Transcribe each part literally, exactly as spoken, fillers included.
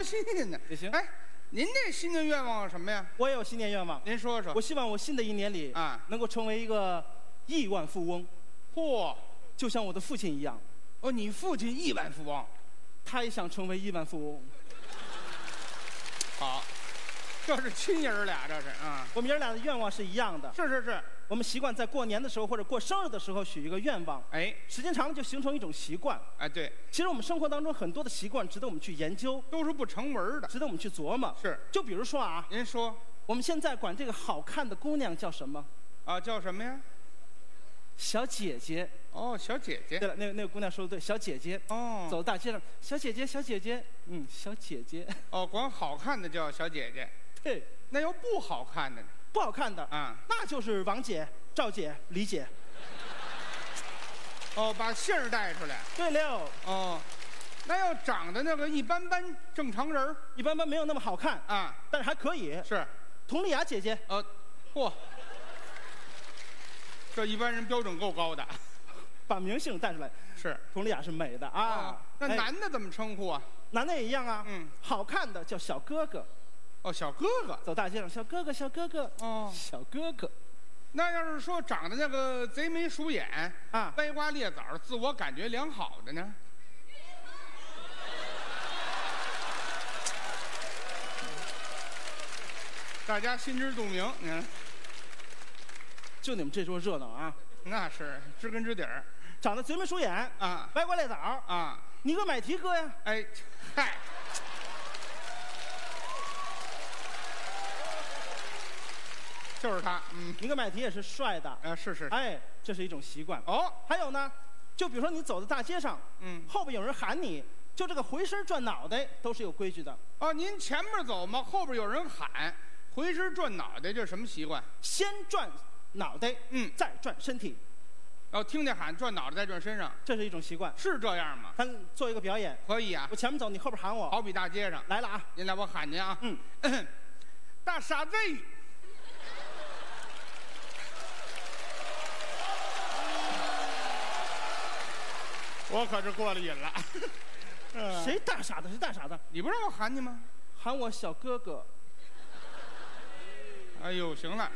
新鲜呢。 也行。 哎，您这新年愿望什么呀？ 我也有新年愿望。 您说说。 我希望我新的一年里啊， 能够成为一个亿万富翁。 嚯， 就像我的父亲一样。 哦，你父亲亿万富翁， 他也想成为亿万富翁。 好，这是亲爷儿俩，这是啊。 我们爷儿俩的愿望是一样的。 是是是。 我们习惯在过年的时候或者过生日的时候许一个愿望。 哎， 时间长了就形成一种习惯。 哎，对。 其实我们生活当中很多的习惯值得我们去研究， 都是不成文的， 值得我们去琢磨。 是。 就比如说啊， 您说， 我们现在管这个好看的姑娘叫什么？ 啊，叫什么呀？ 小姐姐。 哦，小姐姐。 对了，那个那个姑娘说的对，小姐姐。 哦。 走大街上，小姐姐，小姐姐，嗯，小姐姐。 哦，管好看的叫小姐姐。 对。 那要不好看的呢？ 不好看的啊， 那就是王姐、赵姐、李姐。 哦，把姓儿带出来。 对了。 哦，那要长得那个一般般，正常人一般般，没有那么好看啊， 但是还可以。 是。 佟丽娅姐姐。 呃，嚯，这一般人标准够高的。 把明星带出来。 是。 佟丽娅是美的啊。 那男的怎么称呼啊？ 男的也一样啊。 嗯。 好看的叫小哥哥。 哦，小哥哥。 走大街上，小哥哥，小哥哥。 哦， 小哥哥。 那要是说长得那个贼眉鼠眼啊， 歪瓜裂枣，自我感觉良好的呢？大家心知肚明，你看， 就你们这桌热闹啊！ 那是知根知底儿， 长得贼眉鼠眼啊， 歪瓜裂枣啊， 你个买提哥呀！ 哎，嗨。就是他，嗯， 你个买提也是帅的， 啊，是是， 哎，这是一种习惯。 哦， 还有呢，就比如说你走在大街上， 嗯， 后边有人喊你，就这个回身转脑袋都是有规矩的。 哦，您前面走嘛，后边有人喊，回身转脑袋，这什么习惯？ 先转脑袋， 嗯， 再转身体。 哦，听见喊转脑袋再转身上， 这是一种习惯， 是这样吗？ 咱做一个表演， 可以啊。 我前面走，你后边喊我。 好比大街上来了啊！ 您来，我喊您啊。 嗯， 大傻子。我可是过了瘾了。 谁大傻子？谁大傻子？ 你不让我喊你吗？ 喊我小哥哥。 哎呦，行了，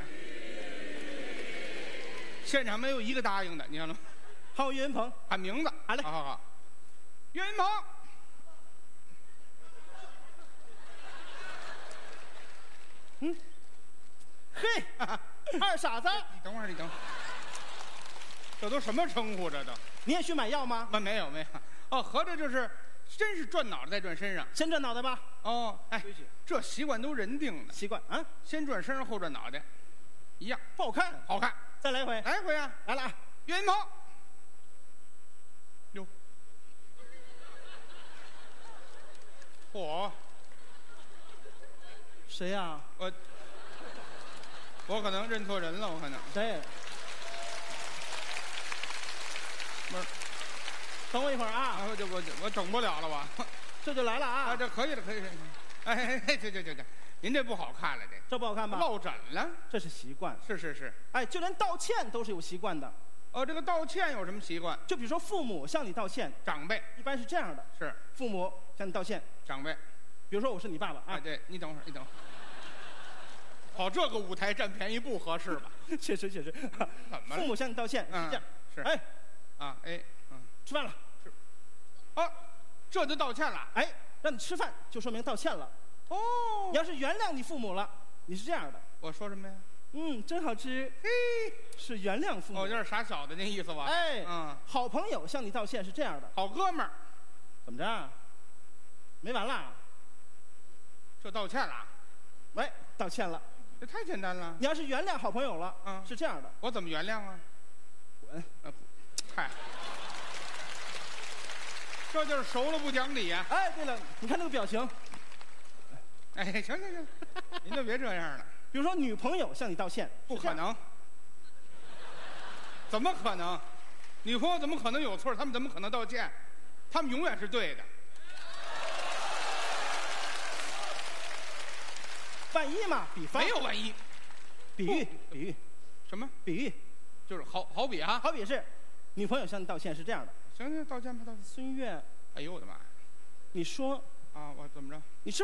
现场没有一个答应的，你看了吗？ 喊我岳云鹏， 喊名字。 好嘞， 好好好，岳云鹏。 嗯，嘿，二傻子。 你等会儿，你等会儿。这都什么称呼？这都。 你也去买药吗？ 没没有没有。哦，合着就是，真是转脑袋再转身上。 先转脑袋吧。 哦，哎，这习惯都人定的。 习惯啊， 先转身上后转脑袋，一样。 不好看。 好看。 再来一回。 来一回啊！ 来了啊！ 岳云鹏。哟。嚯！ 谁呀？ 我。我可能认错人了，我可能。 谁？ 不是， 等我一会儿啊！ 我就我我整不了了，我这就来了啊！ 啊，这可以了，可以了。哎哎哎，这这这这，您这不好看了，这这不好看吧？ 落枕了， 这是习惯。 是是是。 哎，就连道歉都是有习惯的。 哦，这个道歉有什么习惯？ 就比如说父母向你道歉， 长辈一般是这样的： 是父母向你道歉， 长辈。 比如说我是你爸爸啊， 哎，对，你等会儿，你等会儿。跑这个舞台占便宜不合适吧？ 确实确实。 怎么了？ 父母向你道歉是这样。 是。 哎， 啊哎嗯， 吃饭了。 是。啊，这就道歉了。 哎，让你吃饭就说明道歉了。 哦。 你要是原谅你父母了，你是这样的。 我说什么呀？ 嗯，真好吃。嘿，是原谅父母。 哦，有点傻小子那意思吧？ 哎， 嗯。 好朋友向你道歉是这样的。 好哥们儿。 怎么着？没完啦？ 这道歉了？ 喂，道歉了。 这太简单了。 你要是原谅好朋友了，嗯，是这样的。 我怎么原谅啊？ 滚！ 呃，嗨，这就是熟了不讲理呀！ 哎，对了，你看那个表情。 哎，行行行，您就别这样了。 比如说女朋友向你道歉， 不可能。怎么可能？女朋友怎么可能有错？他们怎么可能道歉？他们永远是对的。 万一嘛，比方没有万一， 比喻比喻， 什么比喻？ 就是好好比啊， 好比是，女朋友向你道歉是这样的。 行行，道歉吧，道歉。 孙悦， 哎呦我的妈呀！ 你说啊，我怎么着？ 你是。